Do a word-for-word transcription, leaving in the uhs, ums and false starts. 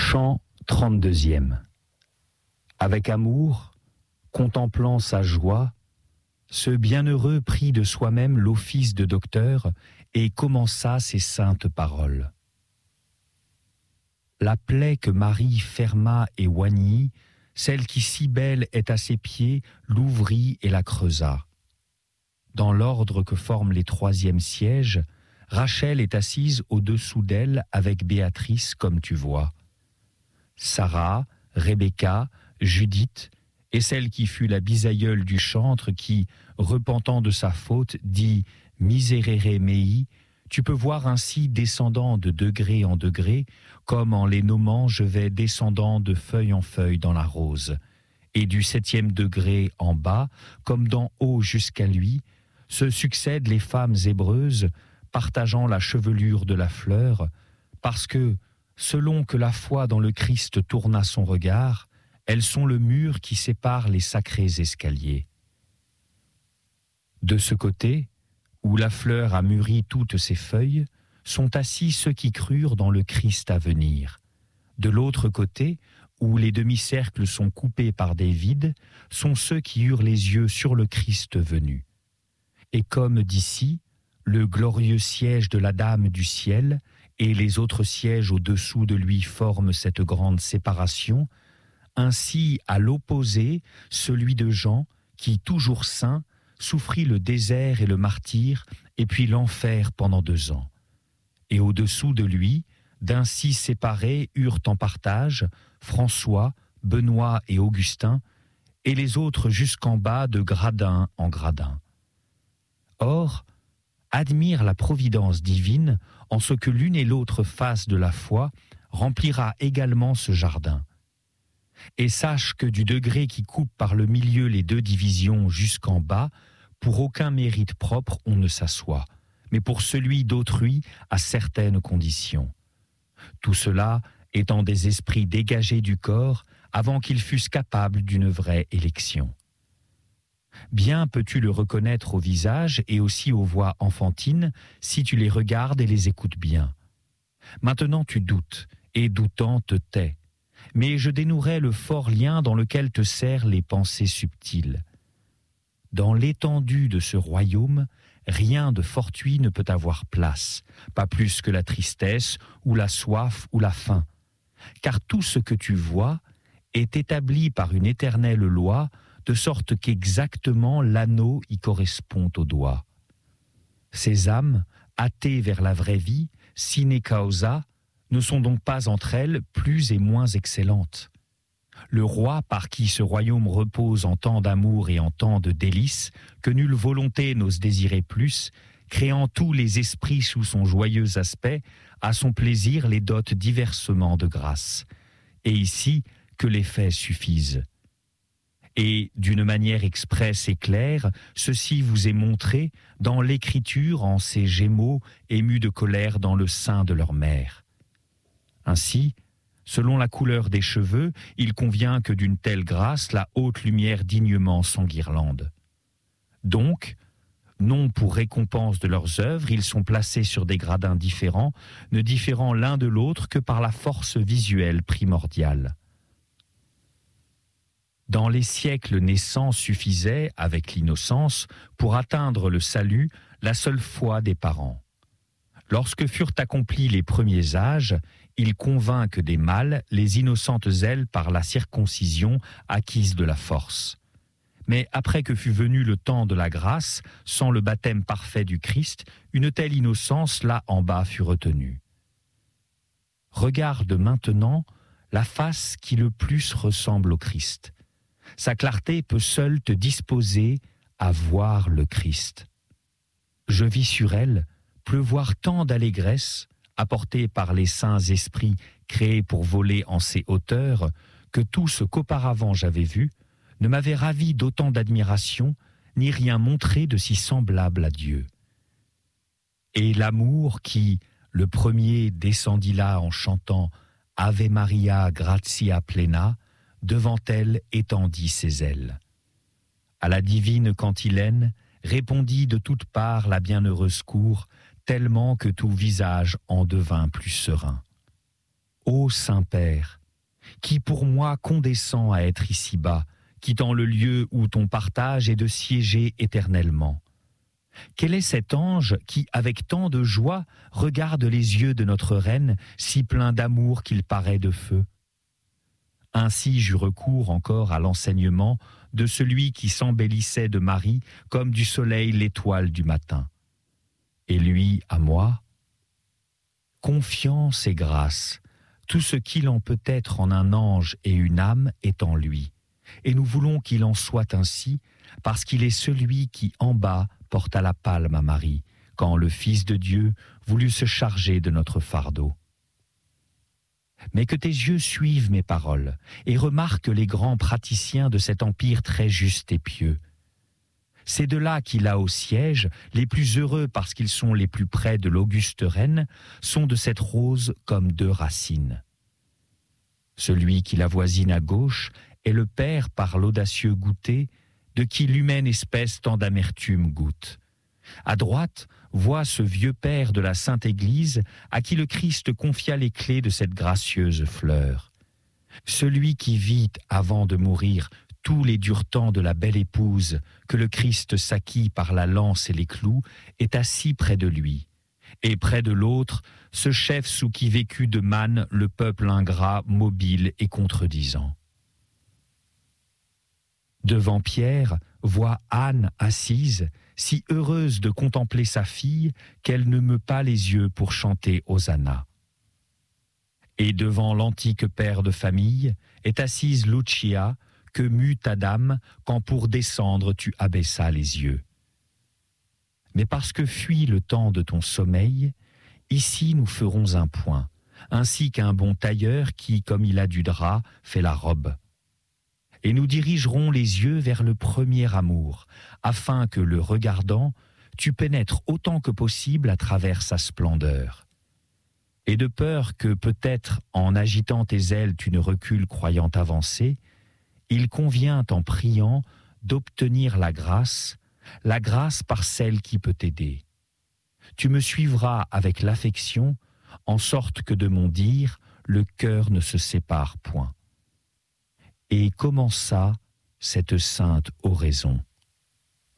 Chant trente-deuxième. Avec amour, contemplant sa joie, ce bienheureux prit de soi-même l'office de docteur et commença ses saintes paroles. La plaie que Marie ferma et oignit, celle qui si belle est à ses pieds, l'ouvrit et la creusa. Dans l'ordre que forment les troisièmes sièges, Rachel est assise au-dessous d'elle avec Béatrice, comme tu vois. Sarah, Rebecca, Judith, et celle qui fut la bisaïeule du chantre qui, repentant de sa faute, dit « Miserere mei », tu peux voir ainsi descendant de degré en degré, comme en les nommant je vais descendant de feuille en feuille dans la rose. Et du septième degré en bas, comme d'en haut jusqu'à lui, se succèdent les femmes hébreuses, partageant la chevelure de la fleur, parce que, selon que la foi dans le Christ tourna son regard, elles sont le mur qui sépare les sacrés escaliers. De ce côté, où la fleur a mûri toutes ses feuilles, sont assis ceux qui crurent dans le Christ à venir. De l'autre côté, où les demi-cercles sont coupés par des vides, sont ceux qui eurent les yeux sur le Christ venu. Et comme d'ici, le glorieux siège de la Dame du ciel et les autres sièges au-dessous de lui forment cette grande séparation, ainsi à l'opposé, celui de Jean, qui, toujours saint, souffrit le désert et le martyre, et puis l'enfer pendant deux ans. Et au-dessous de lui, d'ainsi séparés eurent en partage François, Benoît et Augustin, et les autres jusqu'en bas de gradin en gradin. Or, admire la providence divine en ce que l'une et l'autre face de la foi remplira également ce jardin. Et sache que du degré qui coupe par le milieu les deux divisions jusqu'en bas, pour aucun mérite propre on ne s'assoit, mais pour celui d'autrui à certaines conditions. Tout cela étant des esprits dégagés du corps avant qu'ils fussent capables d'une vraie élection. Bien peux-tu le reconnaître au visage et aussi aux voix enfantines si tu les regardes et les écoutes bien. Maintenant tu doutes, et doutant te tais, mais je dénouerai le fort lien dans lequel te serrent les pensées subtiles. Dans l'étendue de ce royaume, rien de fortuit ne peut avoir place, pas plus que la tristesse, ou la soif, ou la faim, car tout ce que tu vois est établi par une éternelle loi, de sorte qu'exactement l'anneau y correspond au doigt. Ces âmes, hâtées vers la vraie vie, sine causa, ne sont donc pas entre elles plus et moins excellentes. Le roi par qui ce royaume repose en tant d'amour et en tant de délices, que nulle volonté n'ose désirer plus, créant tous les esprits sous son joyeux aspect, à son plaisir les dote diversement de grâce. Et ici, que les faits suffisent. Et, d'une manière expresse et claire, ceci vous est montré dans l'écriture en ces Gémeaux émus de colère dans le sein de leur mère. Ainsi, selon la couleur des cheveux, il convient que d'une telle grâce la haute lumière dignement s'enguirlande. Donc, non pour récompense de leurs œuvres, ils sont placés sur des gradins différents, ne différant l'un de l'autre que par la force visuelle primordiale. Dans les siècles naissants suffisait, avec l'innocence, pour atteindre le salut, la seule foi des parents. Lorsque furent accomplis les premiers âges, ils convainquent des mâles les innocentes ailes par la circoncision acquise de la force. Mais après que fut venu le temps de la grâce, sans le baptême parfait du Christ, une telle innocence là en bas fut retenue. Regarde maintenant la face qui le plus ressemble au Christ. Sa clarté peut seule te disposer à voir le Christ. Je vis sur elle pleuvoir tant d'allégresse, apportée par les saints esprits créés pour voler en ces hauteurs, que tout ce qu'auparavant j'avais vu ne m'avait ravi d'autant d'admiration, ni rien montré de si semblable à Dieu. Et l'amour qui, le premier, descendit là en chantant « Ave Maria gratia plena », devant elle étendit ses ailes. À la divine cantilène répondit de toutes parts la bienheureuse cour, tellement que tout visage en devint plus serein. Ô Saint-Père, qui pour moi condescend à être ici-bas, quittant le lieu où ton partage est de siéger éternellement. Quel est cet ange qui, avec tant de joie, regarde les yeux de notre reine, si plein d'amour qu'il paraît de feu? Ainsi j'eus recours encore à l'enseignement de celui qui s'embellissait de Marie comme du soleil l'étoile du matin. Et lui à moi, confiance et grâce, tout ce qu'il en peut être en un ange et une âme est en lui. Et nous voulons qu'il en soit ainsi, parce qu'il est celui qui en bas porta la palme à Marie, quand le Fils de Dieu voulut se charger de notre fardeau. Mais que tes yeux suivent mes paroles et remarquent les grands praticiens de cet empire très juste et pieux. C'est de là qu'il a au siège, les plus heureux parce qu'ils sont les plus près de l'auguste reine, sont de cette rose comme deux racines. Celui qui la voisine à gauche est le Père par l'audacieux goûter, de qui l'humaine espèce tant d'amertume goûte. À droite, vois ce vieux père de la Sainte Église à qui le Christ confia les clés de cette gracieuse fleur. Celui qui vit, avant de mourir, tous les durs temps de la belle épouse que le Christ s'acquit par la lance et les clous, est assis près de lui. Et près de l'autre, ce chef sous qui vécut de manne le peuple ingrat, mobile et contredisant. Devant Pierre, vois Anne assise, si heureuse de contempler sa fille qu'elle ne meut pas les yeux pour chanter Hosanna. Et devant l'antique père de famille est assise Lucia, que mut ta dame quand pour descendre tu abaissas les yeux. Mais parce que fuit le temps de ton sommeil, ici nous ferons un point, ainsi qu'un bon tailleur qui, comme il a du drap, fait la robe. Et nous dirigerons les yeux vers le premier amour, afin que, le regardant, tu pénètres autant que possible à travers sa splendeur. Et de peur que, peut-être, en agitant tes ailes, tu ne recules croyant avancer, il convient, en priant, d'obtenir la grâce, la grâce par celle qui peut t'aider. Tu me suivras avec l'affection, en sorte que de mon dire, le cœur ne se sépare point. Et commença cette sainte oraison.